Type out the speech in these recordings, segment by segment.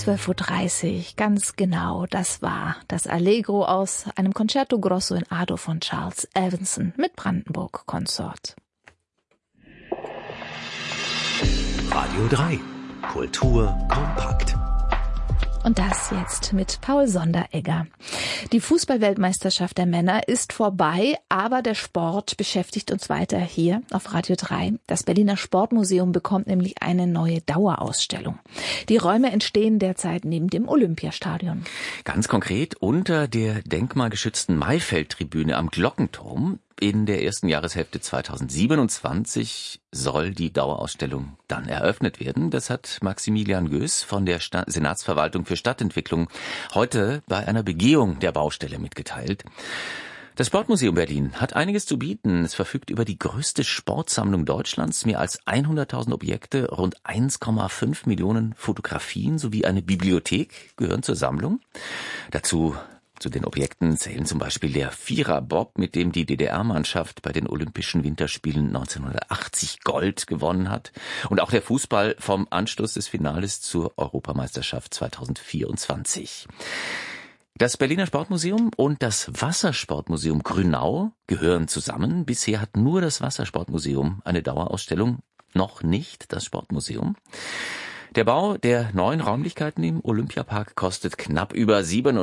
12.30 Uhr, ganz genau, das war das Allegro aus einem Concerto Grosso in A-Dur von Charles Evenson mit Brandenburg Consort. Radio 3, Kultur kompakt. Und das jetzt mit Paul Sonderegger. Die Fußball-Weltmeisterschaft der Männer ist vorbei, aber der Sport beschäftigt uns weiter hier auf Radio 3. Das Berliner Sportmuseum bekommt nämlich eine neue Dauerausstellung. Die Räume entstehen derzeit neben dem Olympiastadion. Ganz konkret unter der denkmalgeschützten Maifeld-Tribüne am Glockenturm. In der ersten Jahreshälfte 2027 soll die Dauerausstellung dann eröffnet werden. Das hat Maximilian Göß von der Senatsverwaltung für Stadtentwicklung heute bei einer Begehung der Baustelle mitgeteilt. Das Sportmuseum Berlin hat einiges zu bieten. Es verfügt über die größte Sportsammlung Deutschlands, mehr als 100.000 Objekte, rund 1,5 Millionen Fotografien sowie eine Bibliothek gehören zur Sammlung. Zu den Objekten zählen zum Beispiel der Vierer-Bob, mit dem die DDR-Mannschaft bei den Olympischen Winterspielen 1980 Gold gewonnen hat. Und auch der Fußball vom Anstoß des Finales zur Europameisterschaft 2024. Das Berliner Sportmuseum und das Wassersportmuseum Grünau gehören zusammen. Bisher hat nur das Wassersportmuseum eine Dauerausstellung, noch nicht das Sportmuseum. Der Bau der neuen Räumlichkeiten im Olympiapark kostet knapp über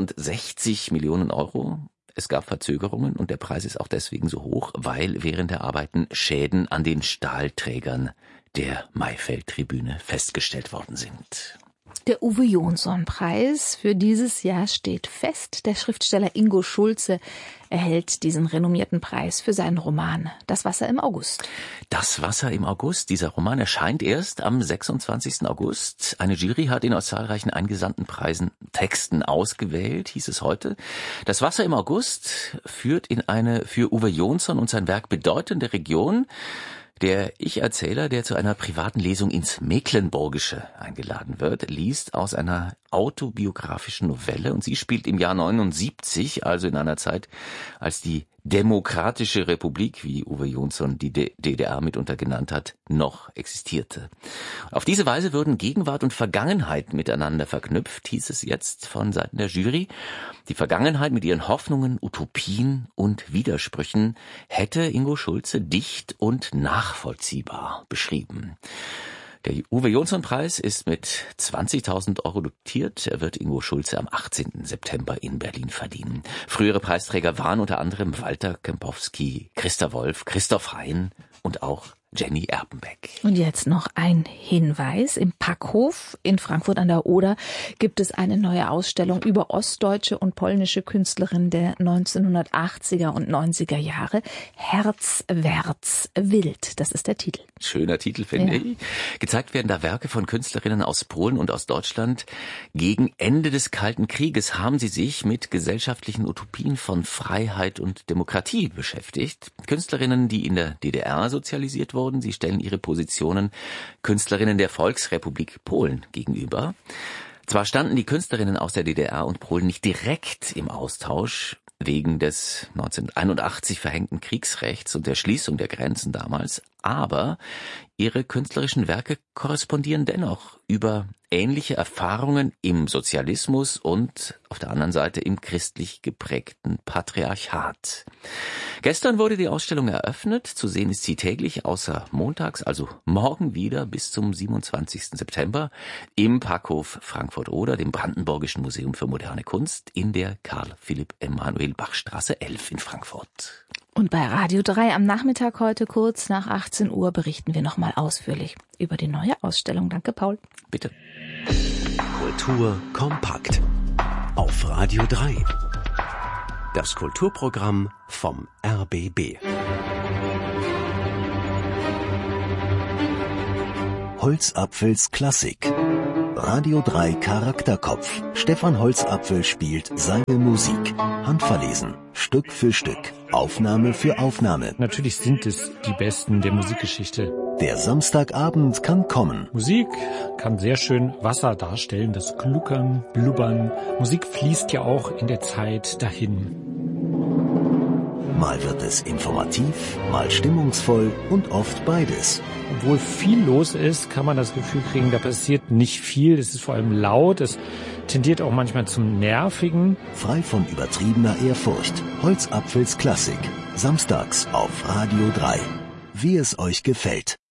67 Millionen Euro. Es gab Verzögerungen und der Preis ist auch deswegen so hoch, weil während der Arbeiten Schäden an den Stahlträgern der Maifeld-Tribüne festgestellt worden sind. Der Uwe-Jonsson-Preis für dieses Jahr steht fest. Der Schriftsteller Ingo Schulze erhält diesen renommierten Preis für seinen Roman Das Wasser im August. Das Wasser im August. Dieser Roman erscheint erst am 26. August. Eine Jury hat ihn aus zahlreichen eingesandten Texten ausgewählt, hieß es heute. Das Wasser im August führt in eine für Uwe Jonsson und sein Werk bedeutende Region. Der Ich-Erzähler, der zu einer privaten Lesung ins Mecklenburgische eingeladen wird, liest aus einer autobiografischen Novelle und sie spielt im Jahr 79, also in einer Zeit, als die Demokratische Republik, wie Uwe Jonsson die DDR mitunter genannt hat, noch existierte. Auf diese Weise würden Gegenwart und Vergangenheit miteinander verknüpft, hieß es jetzt von Seiten der Jury. Die Vergangenheit mit ihren Hoffnungen, Utopien und Widersprüchen hätte Ingo Schulze dicht und nachvollziehbar beschrieben. Der Uwe-Jonsson-Preis ist mit 20.000 Euro dotiert. Er wird Ingo Schulze am 18. September in Berlin verdienen. Frühere Preisträger waren unter anderem Walter Kempowski, Christa Wolf, Christoph Hein und auch Jenny Erpenbeck. Und jetzt noch ein Hinweis. Im Packhof in Frankfurt an der Oder gibt es eine neue Ausstellung über ostdeutsche und polnische Künstlerinnen der 1980er und 90er Jahre. Herzwärts wild, das ist der Titel. Schöner Titel, finde ich. Gezeigt werden da Werke von Künstlerinnen aus Polen und aus Deutschland. Gegen Ende des Kalten Krieges haben sie sich mit gesellschaftlichen Utopien von Freiheit und Demokratie beschäftigt. Künstlerinnen, die in der DDR sozialisiert wurden. Sie stellen ihre Positionen Künstlerinnen der Volksrepublik Polen gegenüber. Zwar standen die Künstlerinnen aus der DDR und Polen nicht direkt im Austausch wegen des 1981 verhängten Kriegsrechts und der Schließung der Grenzen damals, aber ihre künstlerischen Werke korrespondieren dennoch über ähnliche Erfahrungen im Sozialismus und auf der anderen Seite im christlich geprägten Patriarchat. Gestern wurde die Ausstellung eröffnet. Zu sehen ist sie täglich, außer montags, also morgen wieder bis zum 27. September im Packhof Frankfurt-Oder, dem Brandenburgischen Museum für moderne Kunst in der Karl-Philipp-Emanuel-Bach-Straße 11 in Frankfurt. Und bei Radio 3 am Nachmittag heute kurz nach 18 Uhr berichten wir nochmal ausführlich über die neue Ausstellung. Danke, Paul. Bitte. Kultur kompakt. Auf Radio 3. Das Kulturprogramm vom RBB. Holzapfels Klassik. Radio 3 Charakterkopf. Stefan Holzapfel spielt seine Musik. Handverlesen. Stück für Stück. Aufnahme für Aufnahme. Natürlich sind es die Besten der Musikgeschichte. Der Samstagabend kann kommen. Musik kann sehr schön Wasser darstellen, das Gluckern, Blubbern. Musik fließt ja auch in der Zeit dahin. Mal wird es informativ, mal stimmungsvoll und oft beides. Obwohl viel los ist, kann man das Gefühl kriegen, da passiert nicht viel. Es ist vor allem laut, es tendiert auch manchmal zum Nervigen. Frei von übertriebener Ehrfurcht. Holzapfels Klassik. Samstags auf Radio 3. Wie es euch gefällt.